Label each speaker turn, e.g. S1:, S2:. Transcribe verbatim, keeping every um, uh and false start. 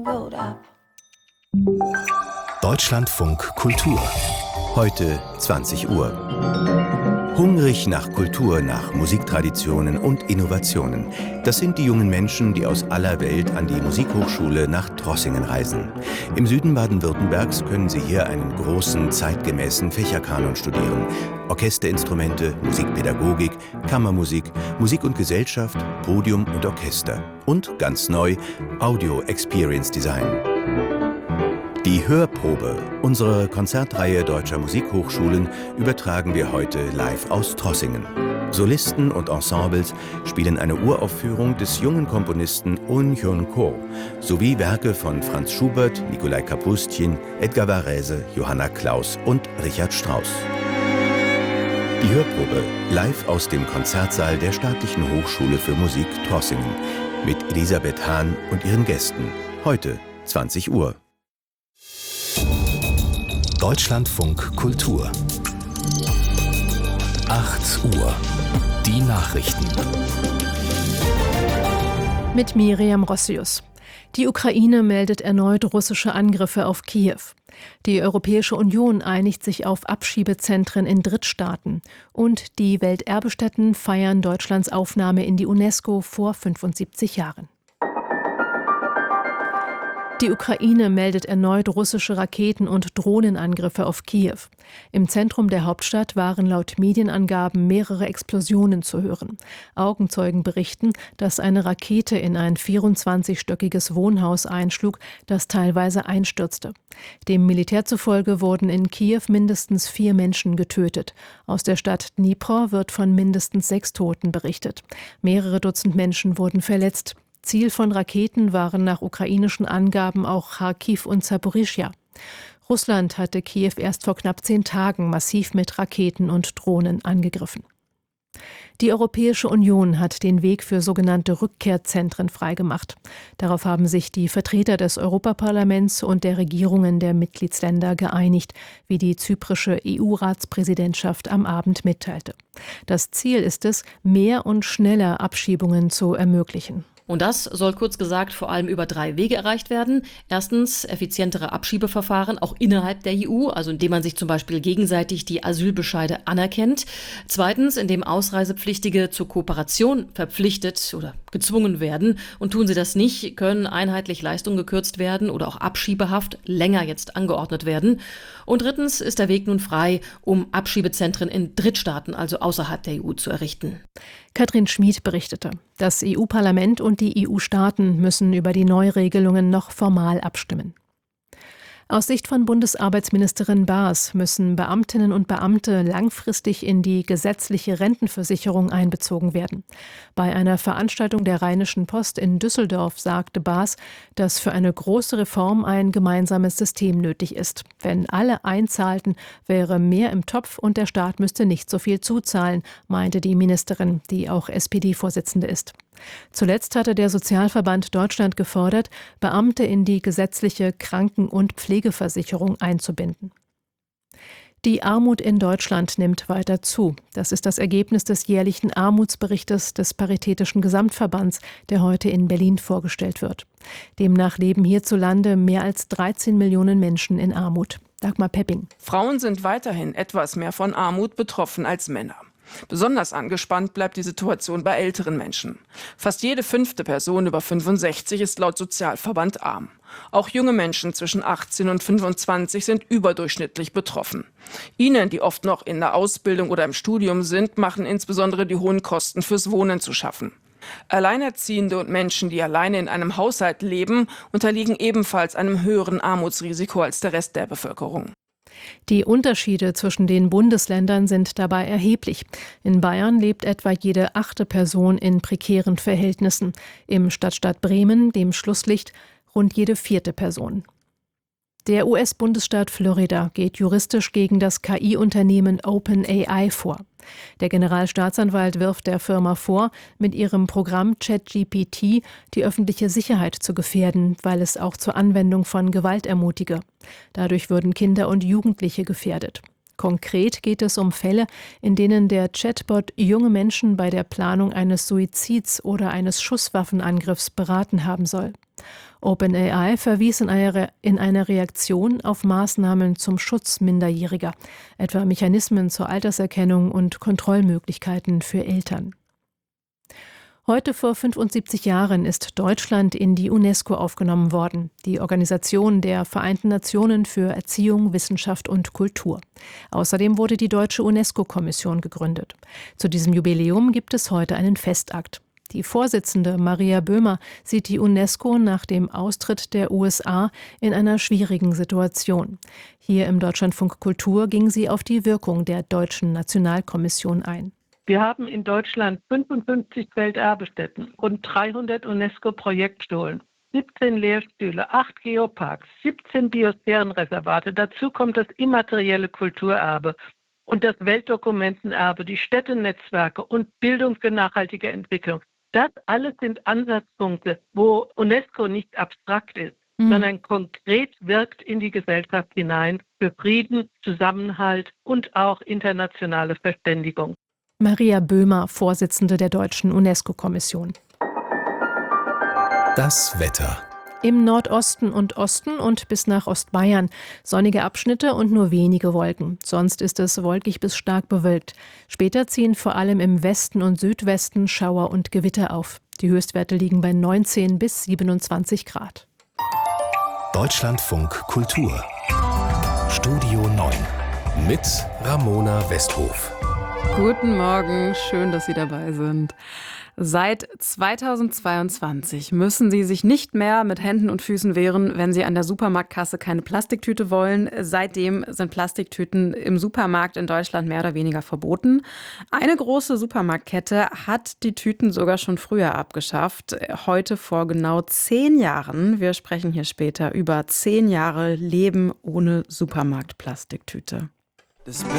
S1: Deutschlandfunk Kultur. Heute zwanzig Uhr. Hungrig nach Kultur, nach Musiktraditionen und Innovationen. Das sind die jungen Menschen, die aus aller Welt an die Musikhochschule nach Trossingen reisen. Im Süden Baden-Württembergs können sie hier einen großen, zeitgemäßen Fächerkanon studieren. Orchesterinstrumente, Musikpädagogik, Kammermusik, Musik und Gesellschaft, Podium und Orchester. Und ganz neu, Audio Experience Design. Die Hörprobe unserer Konzertreihe Deutscher Musikhochschulen übertragen wir heute live aus Trossingen. Solisten und Ensembles spielen eine Uraufführung des jungen Komponisten Oh Hyun-ko sowie Werke von Franz Schubert, Nikolai Kapustin, Edgar Varese, Johanna Klaus und Richard Strauss. Die Hörprobe live aus dem Konzertsaal der Staatlichen Hochschule für Musik Trossingen mit Elisabeth Hahn und ihren Gästen. Heute zwanzig Uhr. Deutschlandfunk Kultur. acht Uhr. Die Nachrichten.
S2: Mit Miriam Rossius. Die Ukraine meldet erneut russische Angriffe auf Kiew. Die Europäische Union einigt sich auf Abschiebezentren in Drittstaaten. Und die Welterbestätten feiern Deutschlands Aufnahme in die UNESCO vor fünfundsiebzig Jahren. Die Ukraine meldet erneut russische Raketen- und Drohnenangriffe auf Kiew. Im Zentrum der Hauptstadt waren laut Medienangaben mehrere Explosionen zu hören. Augenzeugen berichten, dass eine Rakete in ein vierundzwanzigstöckiges Wohnhaus einschlug, das teilweise einstürzte. Dem Militär zufolge wurden in Kiew mindestens vier Menschen getötet. Aus der Stadt Dnipro wird von mindestens sechs Toten berichtet. Mehrere Dutzend Menschen wurden verletzt. Ziel von Raketen waren nach ukrainischen Angaben auch Charkiw und Saporischschja. Russland hatte Kiew erst vor knapp zehn Tagen massiv mit Raketen und Drohnen angegriffen. Die Europäische Union hat den Weg für sogenannte Rückkehrzentren freigemacht. Darauf haben sich die Vertreter des Europaparlaments und der Regierungen der Mitgliedsländer geeinigt, wie die zyprische E U-Ratspräsidentschaft am Abend mitteilte. Das Ziel ist es, mehr und schneller Abschiebungen zu ermöglichen.
S3: Und das soll kurz gesagt vor allem über drei Wege erreicht werden. Erstens effizientere Abschiebeverfahren, auch innerhalb der E U, also indem man sich zum Beispiel gegenseitig die Asylbescheide anerkennt. Zweitens, indem Ausreisepflichtige zur Kooperation verpflichtet oder gezwungen werden. Und tun sie das nicht, können einheitlich Leistungen gekürzt werden oder auch Abschiebehaft länger jetzt angeordnet werden. Und drittens ist der Weg nun frei, um Abschiebezentren in Drittstaaten, also außerhalb der E U, zu errichten.
S2: Katrin Schmid berichtete. Das E U-Parlament und die E U-Staaten müssen über die Neuregelungen noch formal abstimmen. Aus Sicht von Bundesarbeitsministerin Baas müssen Beamtinnen und Beamte langfristig in die gesetzliche Rentenversicherung einbezogen werden. Bei einer Veranstaltung der Rheinischen Post in Düsseldorf sagte Baas, dass für eine große Reform ein gemeinsames System nötig ist. Wenn alle einzahlten, wäre mehr im Topf und der Staat müsste nicht so viel zuzahlen, meinte die Ministerin, die auch S P D-Vorsitzende ist. Zuletzt hatte der Sozialverband Deutschland gefordert, Beamte in die gesetzliche Kranken- und Pflegeversicherung einzubinden. Die Armut in Deutschland nimmt weiter zu. Das ist das Ergebnis des jährlichen Armutsberichtes des Paritätischen Gesamtverbands, der heute in Berlin vorgestellt wird. Demnach leben hierzulande mehr als dreizehn Millionen Menschen in Armut. Dagmar Pepping.
S4: Frauen sind weiterhin etwas mehr von Armut betroffen als Männer. Besonders angespannt bleibt die Situation bei älteren Menschen. Fast jede fünfte Person über fünfundsechzig ist laut Sozialverband arm. Auch junge Menschen zwischen achtzehn und fünfundzwanzig sind überdurchschnittlich betroffen. Ihnen, die oft noch in der Ausbildung oder im Studium sind, machen insbesondere die hohen Kosten fürs Wohnen zu schaffen. Alleinerziehende und Menschen, die alleine in einem Haushalt leben, unterliegen ebenfalls einem höheren Armutsrisiko als der Rest der Bevölkerung.
S2: Die Unterschiede zwischen den Bundesländern sind dabei erheblich. In Bayern lebt etwa jede achte Person in prekären Verhältnissen. Im Stadtstaat Bremen, dem Schlusslicht, rund jede vierte Person. Der U S-Bundesstaat Florida geht juristisch gegen das K I-Unternehmen OpenAI vor. Der Generalstaatsanwalt wirft der Firma vor, mit ihrem Programm ChatGPT die öffentliche Sicherheit zu gefährden, weil es auch zur Anwendung von Gewalt ermutige. Dadurch würden Kinder und Jugendliche gefährdet. Konkret geht es um Fälle, in denen der Chatbot junge Menschen bei der Planung eines Suizids oder eines Schusswaffenangriffs beraten haben soll. OpenAI verwies in einer, in einer Reaktion auf Maßnahmen zum Schutz Minderjähriger, etwa Mechanismen zur Alterserkennung und Kontrollmöglichkeiten für Eltern. Heute vor fünfundsiebzig Jahren ist Deutschland in die UNESCO aufgenommen worden, die Organisation der Vereinten Nationen für Erziehung, Wissenschaft und Kultur. Außerdem wurde die Deutsche UNESCO-Kommission gegründet. Zu diesem Jubiläum gibt es heute einen Festakt. Die Vorsitzende Maria Böhmer sieht die UNESCO nach dem Austritt der U S A in einer schwierigen Situation. Hier im Deutschlandfunk Kultur ging sie auf die Wirkung der Deutschen Nationalkommission ein.
S5: Wir haben in Deutschland fünfundfünfzig Welterbestätten, rund dreihundert UNESCO-Projektschulen, siebzehn Lehrstühle, acht Geoparks, siebzehn Biosphärenreservate. Dazu kommt das immaterielle Kulturerbe und das Weltdokumentenerbe, die Städtenetzwerke und Bildung für nachhaltige Entwicklung. Das alles sind Ansatzpunkte, wo UNESCO nicht abstrakt ist, mhm. sondern konkret wirkt in die Gesellschaft hinein für Frieden, Zusammenhalt und auch internationale Verständigung.
S2: Maria Böhmer, Vorsitzende der Deutschen UNESCO-Kommission.
S1: Das Wetter.
S2: Im Nordosten und Osten und bis nach Ostbayern sonnige Abschnitte und nur wenige Wolken. Sonst ist es wolkig bis stark bewölkt. Später ziehen vor allem im Westen und Südwesten Schauer und Gewitter auf. Die Höchstwerte liegen bei neunzehn bis siebenundzwanzig Grad.
S1: Deutschlandfunk Kultur. Studio neun mit Ramona Westhof.
S6: Guten Morgen, schön, dass Sie dabei sind. Seit zweitausendzweiundzwanzig müssen Sie sich nicht mehr mit Händen und Füßen wehren, wenn Sie an der Supermarktkasse keine Plastiktüte wollen. Seitdem sind Plastiktüten im Supermarkt in Deutschland mehr oder weniger verboten. Eine große Supermarktkette hat die Tüten sogar schon früher abgeschafft. Heute vor genau zehn Jahren. Wir sprechen hier später über zehn Jahre Leben ohne Supermarktplastiktüte.
S7: Das Beste